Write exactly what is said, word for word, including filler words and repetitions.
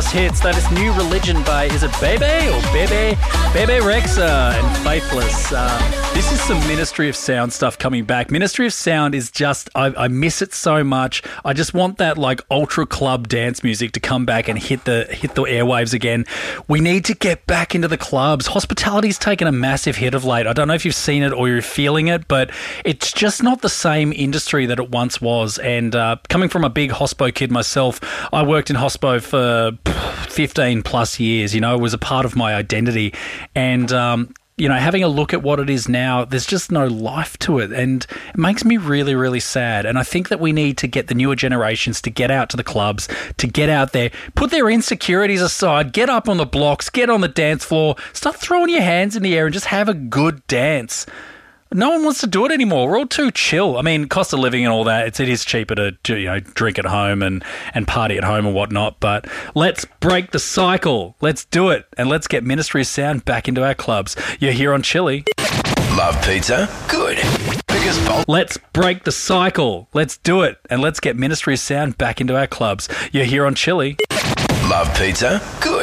Greatest Hits. That is New Religion by, is it Bebe or Bebe? Bebe Rexha and Faithless. Uh, this is some Ministry of Sound stuff coming back. Ministry of Sound is just, I, I miss it so much. I just want that like ultra club dance music to come back and hit the hit the airwaves again. We need to get back into the clubs. Hospitality's taken a massive hit of late. I don't know if you've seen it or you're feeling it, but it's just not the same industry that it once was. And uh, coming from a big hospo kid myself, I worked in hospo for fifteen plus years. You know, it was a part of my identity. And, um, you know, having a look at what it is now, there's just no life to it. And it makes me really, really sad. And I think that we need to get the newer generations to get out to the clubs, to get out there, put their insecurities aside, get up on the blocks, get on the dance floor, start throwing your hands in the air and just have a good dance. No one wants to do it anymore. We're all too chill. I mean, cost of living and all that, it's, it is cheaper to, to you know, drink at home and, and party at home and whatnot. But let's break the cycle. Let's do it. And let's get Ministry of Sound back into our clubs. You're here on Chili. Love pizza? Good. Biggest bowl. Let's break the cycle. Let's do it. And let's get Ministry of Sound back into our clubs. You're here on Chili. Love pizza? Good.